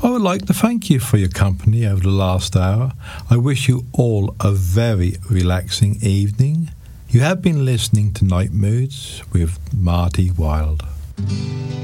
I would like to thank you for your company over the last hour. I wish you all a very relaxing evening. You have been listening to Night Moods with Marty Wilde.